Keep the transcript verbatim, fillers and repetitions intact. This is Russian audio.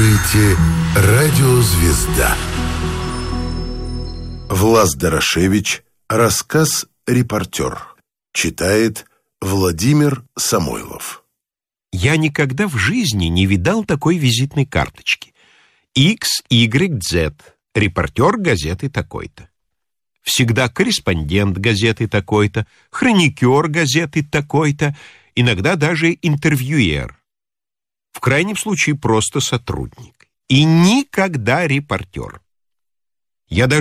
слушаете «Радио Звезда». Влас Дорошевич. Рассказ «Репортер». Читает Владимир Самойлов. Я никогда в жизни не видал такой визитной карточки. икс игрек зет, репортер газеты такой-то. Всегда корреспондент газеты такой-то, хроникер газеты такой-то, иногда даже интервьюер. В крайнем случае просто сотрудник. И никогда репортер. Я даже